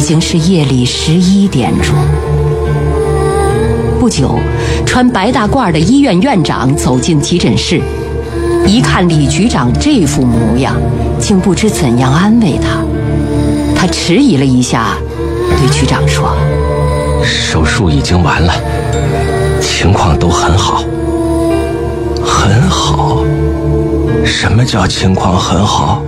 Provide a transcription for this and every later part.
经是夜里11点钟。不久，穿白大褂的医院院长走进急诊室，一看李局长这副模样，竟不知怎样安慰他。他迟疑了一下，对局长说： 手术已经完了，情况都很好。很好？什么叫情况很好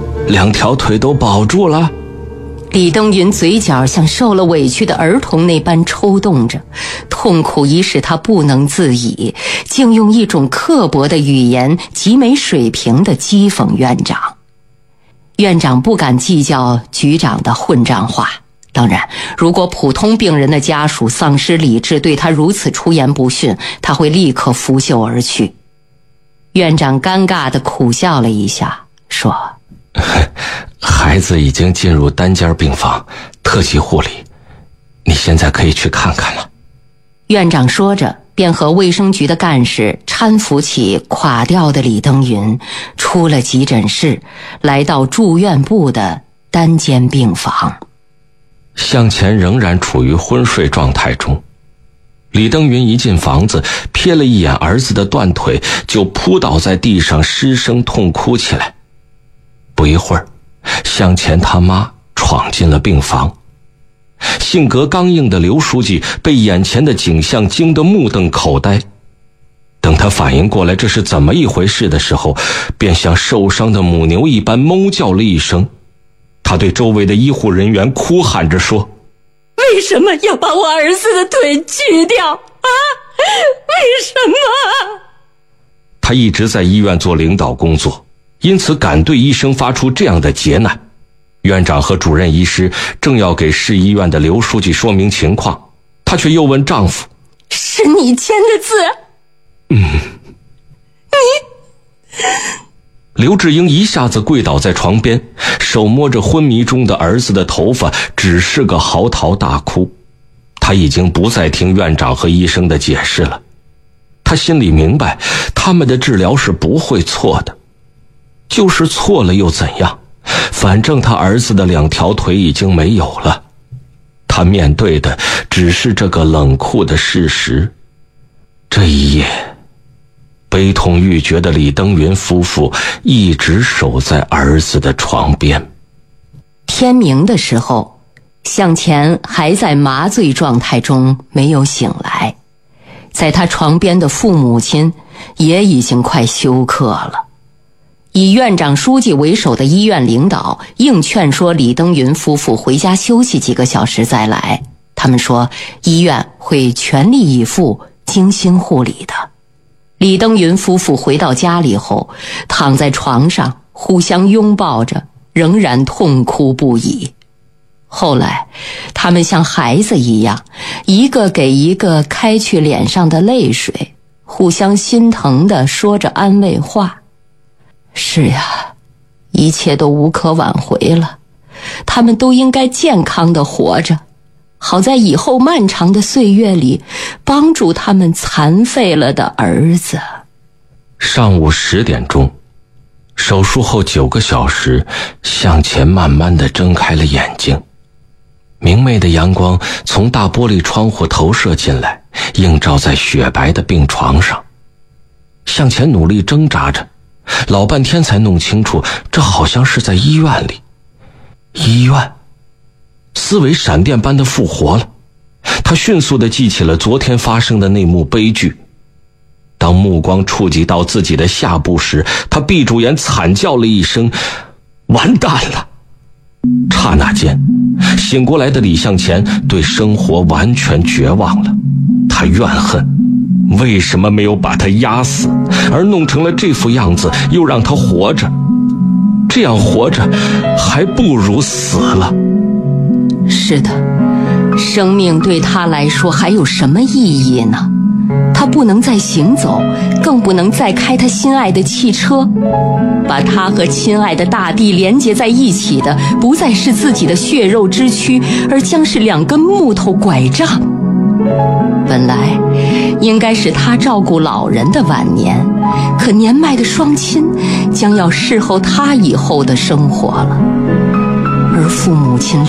？2条腿都保住了？ 李登云嘴角像受了委屈的儿童那般抽动着，痛苦已使他不能自已，竟用一种刻薄的语言极没水平地讥讽院长。院长不敢计较局长的混账话，当然，如果普通病人的家属丧失理智，对他如此出言不逊，他会立刻拂袖而去。院长尴尬地苦笑了一下，说： 孩子已经进入单间病房，特级护理，你现在可以去看看了。 院长说着，便和卫生局的干事搀扶起垮掉的李登云，出了急诊室，来到住院部的单间病房。 向前仍然处于昏睡状态中，李登云一进房子，瞥了一眼儿子的断腿，就扑倒在地上失声痛哭起来。不一会儿，向前他妈闯进了病房。性格刚硬的刘书记被眼前的景象惊得目瞪口呆，等他反应过来这是怎么一回事的时候，便像受伤的母牛一般哞叫了一声。他对周围的医护人员哭喊着说： 为什么要把我儿子的腿锯掉啊？为什么？ 他一直在医院做领导工作，因此敢对医生发出这样的劫难。院长和主任医师正要给市医院的刘书记说明情况，她却又问丈夫： 是你签的字？你…… 刘志英一下子跪倒在床边，手摸着昏迷中的儿子的头发，只是个嚎啕大哭。他已经不再听院长和医生的解释了，他心里明白，他们的治疗是不会错的，就是错了又怎样？反正他儿子的2条腿已经没有了，他面对的只是这个冷酷的事实。这一夜，悲痛欲绝的李登云夫妇一直守在儿子的床边。 天明的时候，向前还在麻醉状态中没有醒来，在他床边的父母亲也已经快休克了。以院长书记为首的医院领导硬劝说李登云夫妇回家休息几个小时再来，他们说医院会全力以赴精心护理的。李登云夫妇回到家里后，躺在床上互相拥抱着，仍然痛哭不已。后来他们像孩子一样，一个给一个开去脸上的泪水，互相心疼地说着安慰话。是呀，一切都无可挽回了，他们都应该健康地活着，好在以后漫长的岁月里帮助他们残废了的儿子。 上午10点钟，手术后9个小时，向前慢慢地睁开了眼睛。明媚的阳光从大玻璃窗户投射进来，映照在雪白的病床上。向前努力挣扎着，老半天才弄清楚，这好像是在医院里。医院，思维闪电般的复活了。他迅速地记起了昨天发生的那幕悲剧。当目光触及到自己的下部时，他闭住眼惨叫了一声：完蛋了！刹那间，醒过来的李向前对生活完全绝望了。他怨恨为什么没有把他压死，而弄成了这副样子，又让他活着。这样活着还不如死了。 是的，生命对他来说还有什么意义呢？他不能再行走，更不能再开他心爱的汽车。把他和亲爱的大地连接在一起的，不再是自己的血肉之躯，而将是2根木头拐杖。本来应该是他照顾老人的晚年，可年迈的双亲将要侍候他以后的生活了。而父母亲